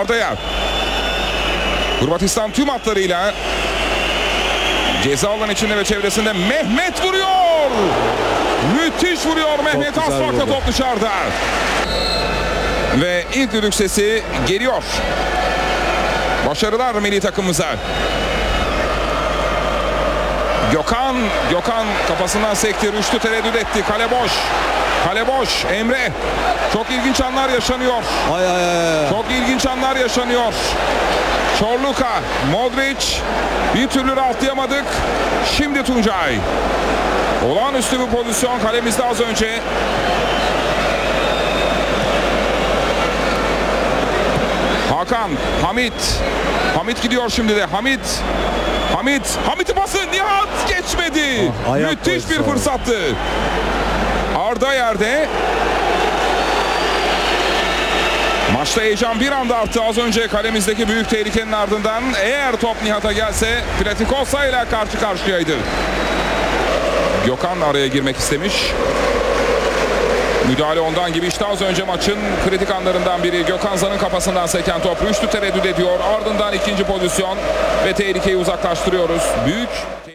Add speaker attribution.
Speaker 1: Arda'ya. Hırvatistan tüm hatlarıyla ceza alanı içinde ve çevresinde Mehmet vuruyor. Müthiş vuruyor Mehmet, az farkla top dışarıda. Ve ilk düdük sesi geliyor. Başarılar milli takımımıza. Gökhan kafasından sekti. Rüştü tereddüt etti. Kale boş. Kale boş. Emre. Çok ilginç anlar yaşanıyor. Çok ilginç anlar yaşanıyor. Çorluka, Modric. Bir türlü rahatlayamadık. Şimdi Tuncay. Olağanüstü bir pozisyon kalemizde az önce. Hakan, Hamit gidiyor şimdi de. Hamit'in pası, Nihat geçmedi. Müthiş bir fırsattı. Arda yerde. Maçta heyecan bir anda arttı az önce kalemizdeki büyük tehlikenin ardından. Eğer top Nihat'a gelse Pletikosa ile karşı karşıyaydı. Gökhan araya girmek istemiş. Müdahale ondan gibi, işte az önce maçın kritik anlarından biri. Gökhan Zan'ın kafasından seken top. Rüştü tereddüt ediyor. Ardından ikinci pozisyon ve tehlikeyi uzaklaştırıyoruz. Büyük